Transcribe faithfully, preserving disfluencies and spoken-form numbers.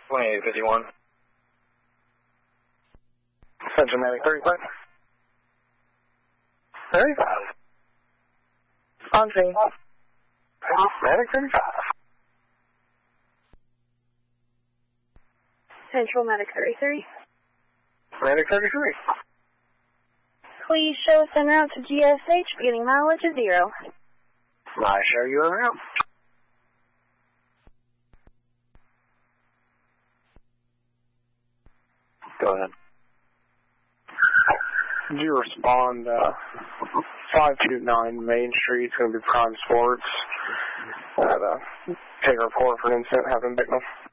twenty-eight fifty-one. Central Medic thirty-five. thirty-five. On scene. Medic thirty-five. Central Medic thirty-three. Medic thirty-three. Please show us en route to G S H, beginning mileage of zero. I show you around. Go ahead. Did you respond, uh, five two nine Main Street, it's going to be Prime Sports. Uh, take a report for an incident happened in Bicknell.